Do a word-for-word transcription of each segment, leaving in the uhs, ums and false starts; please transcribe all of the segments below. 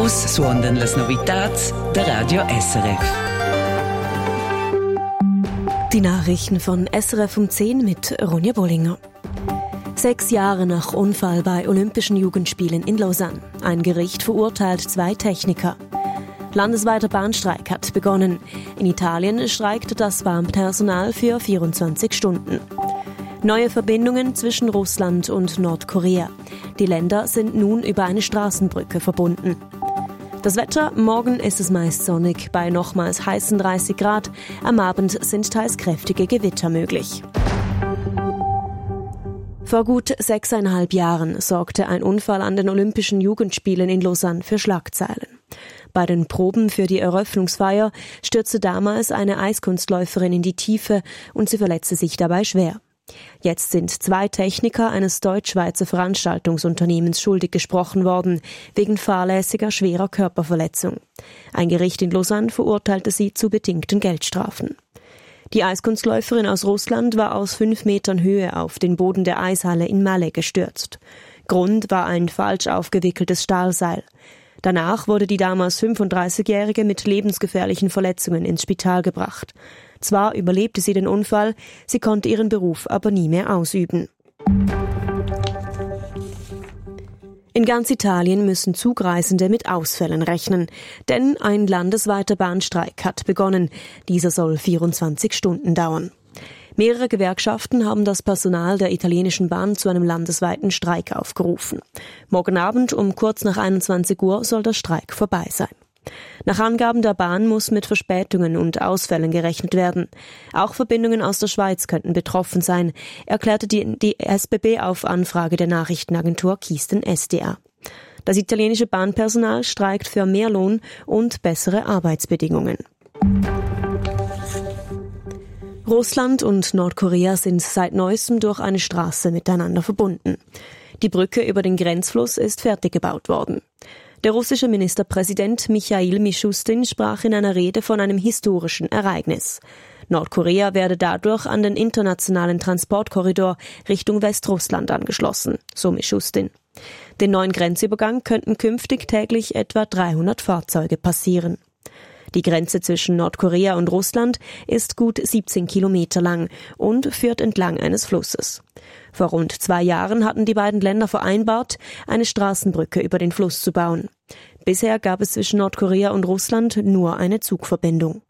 Vus suondan las novitats der Radio S R F. Die Nachrichten von S R F um zehn mit Ronja Bollinger. Sechs Jahre nach Unfall bei Olympischen Jugendspielen in Lausanne. Ein Gericht verurteilt zwei Techniker. Landesweiter Bahnstreik hat begonnen. In Italien streikt das Bahnpersonal für vierundzwanzig Stunden. Neue Verbindungen zwischen Russland und Nordkorea. Die Länder sind nun über eine Straßenbrücke verbunden. Das Wetter: Morgen ist es meist sonnig, bei nochmals heißen dreißig Grad. Am Abend sind teils kräftige Gewitter möglich. Vor gut sechseinhalb Jahren sorgte ein Unfall an den Olympischen Jugendspielen in Lausanne für Schlagzeilen. Bei den Proben für die Eröffnungsfeier stürzte damals eine Eiskunstläuferin in die Tiefe und sie verletzte sich dabei schwer. Jetzt sind zwei Techniker eines deutsch-schweizer Veranstaltungsunternehmens schuldig gesprochen worden, wegen fahrlässiger schwerer Körperverletzung. Ein Gericht in Lausanne verurteilte sie zu bedingten Geldstrafen. Die Eiskunstläuferin aus Russland war aus fünf Metern Höhe auf den Boden der Eishalle in Malle gestürzt. Grund war ein falsch aufgewickeltes Stahlseil. Danach wurde die damals fünfunddreißigjährige mit lebensgefährlichen Verletzungen ins Spital gebracht. Zwar überlebte sie den Unfall, sie konnte ihren Beruf aber nie mehr ausüben. In ganz Italien müssen Zugreisende mit Ausfällen rechnen, denn ein landesweiter Bahnstreik hat begonnen. Dieser soll vierundzwanzig Stunden dauern. Mehrere Gewerkschaften haben das Personal der italienischen Bahn zu einem landesweiten Streik aufgerufen. Morgen Abend um kurz nach einundzwanzig Uhr soll der Streik vorbei sein. Nach Angaben der Bahn muss mit Verspätungen und Ausfällen gerechnet werden. Auch Verbindungen aus der Schweiz könnten betroffen sein, erklärte die, die S B B auf Anfrage der Nachrichtenagentur Kisten S D A. Das italienische Bahnpersonal streikt für mehr Lohn und bessere Arbeitsbedingungen. Russland und Nordkorea sind seit neuestem durch eine Straße miteinander verbunden. Die Brücke über den Grenzfluss ist fertig gebaut worden. Der russische Ministerpräsident Michail Mishustin sprach in einer Rede von einem historischen Ereignis. Nordkorea werde dadurch an den internationalen Transportkorridor Richtung Westrussland angeschlossen, so Mishustin. Den neuen Grenzübergang könnten künftig täglich etwa dreihundert Fahrzeuge passieren. Die Grenze zwischen Nordkorea und Russland ist gut siebzehn Kilometer lang und führt entlang eines Flusses. Vor rund zwei Jahren hatten die beiden Länder vereinbart, eine Straßenbrücke über den Fluss zu bauen. Bisher gab es zwischen Nordkorea und Russland nur eine Zugverbindung.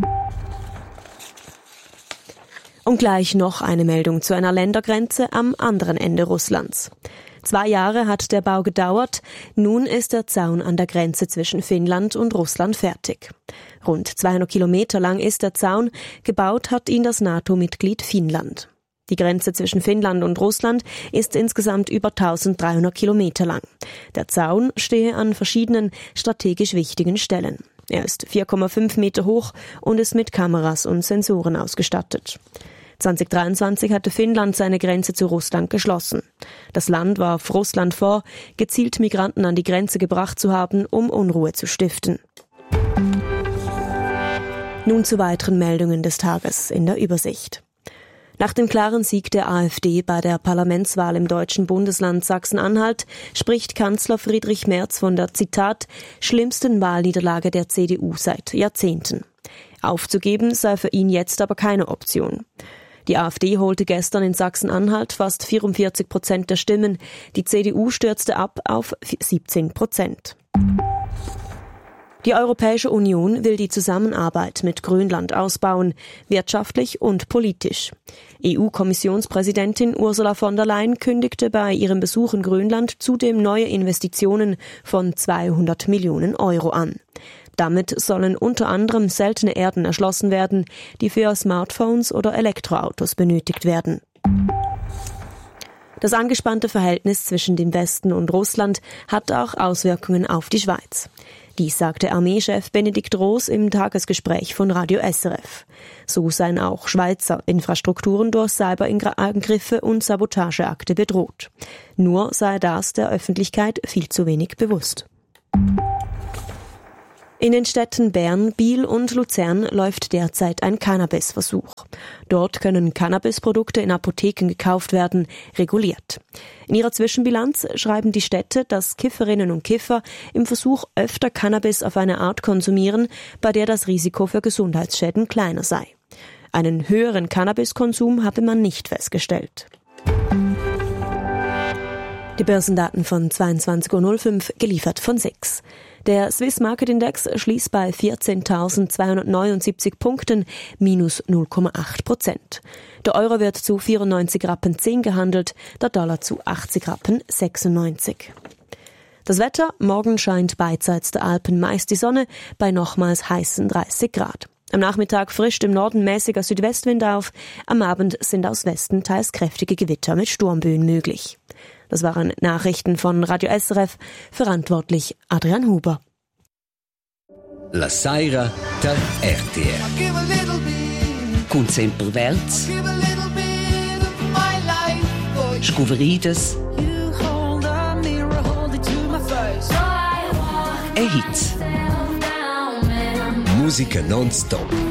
Und gleich noch eine Meldung zu einer Ländergrenze am anderen Ende Russlands. Zwei Jahre hat der Bau gedauert, nun ist der Zaun an der Grenze zwischen Finnland und Russland fertig. Rund zweihundert Kilometer lang ist der Zaun, gebaut hat ihn das NATO-Mitglied Finnland. Die Grenze zwischen Finnland und Russland ist insgesamt über eintausenddreihundert Kilometer lang. Der Zaun stehe an verschiedenen strategisch wichtigen Stellen. Er ist vier Komma fünf Meter hoch und ist mit Kameras und Sensoren ausgestattet. zwanzig dreiundzwanzig hatte Finnland seine Grenze zu Russland geschlossen. Das Land warf Russland vor, gezielt Migranten an die Grenze gebracht zu haben, um Unruhe zu stiften. Nun zu weiteren Meldungen des Tages in der Übersicht. Nach dem klaren Sieg der AfD bei der Parlamentswahl im deutschen Bundesland Sachsen-Anhalt spricht Kanzler Friedrich Merz von der, Zitat, schlimmsten Wahlniederlage der C D U seit Jahrzehnten. Aufzugeben sei für ihn jetzt aber keine Option. Die AfD holte gestern in Sachsen-Anhalt fast vierundvierzig Prozent der Stimmen. Die C D U stürzte ab auf siebzehn Prozent. Die Europäische Union will die Zusammenarbeit mit Grönland ausbauen, wirtschaftlich und politisch. E U-Kommissionspräsidentin Ursula von der Leyen kündigte bei ihrem Besuch in Grönland zudem neue Investitionen von zweihundert Millionen Euro an. Damit sollen unter anderem seltene Erden erschlossen werden, die für Smartphones oder Elektroautos benötigt werden. Das angespannte Verhältnis zwischen dem Westen und Russland hat auch Auswirkungen auf die Schweiz. Dies sagte Armeechef Benedikt Roos im Tagesgespräch von Radio S R F. So seien auch Schweizer Infrastrukturen durch Cyberangriffe und Sabotageakte bedroht. Nur sei das der Öffentlichkeit viel zu wenig bewusst. In den Städten Bern, Biel und Luzern läuft derzeit ein Cannabis-Versuch. Dort können Cannabisprodukte in Apotheken gekauft werden, reguliert. In ihrer Zwischenbilanz schreiben die Städte, dass Kifferinnen und Kiffer im Versuch öfter Cannabis auf eine Art konsumieren, bei der das Risiko für Gesundheitsschäden kleiner sei. Einen höheren Cannabiskonsum habe man nicht festgestellt. Die Börsendaten von zweiundzwanzig Uhr null fünf, geliefert von S I X. Der Swiss Market Index schließt bei vierzehntausendzweihundertneunundsiebzig Punkten, minus null Komma acht Prozent. Der Euro wird zu vierundneunzig Rappen zehn gehandelt, der Dollar zu achtzig Rappen sechsundneunzig. Das Wetter: Morgen scheint beidseits der Alpen meist die Sonne bei nochmals heißen dreißig Grad. Am Nachmittag frischt im Norden mäßiger Südwestwind auf, am Abend sind aus Westen teils kräftige Gewitter mit Sturmböen möglich. Das waren Nachrichten von Radio S R F, verantwortlich Adrian Huber. La Saira der R T R. Con Semperverz. Scuverides. E Hits. Musica non-stop.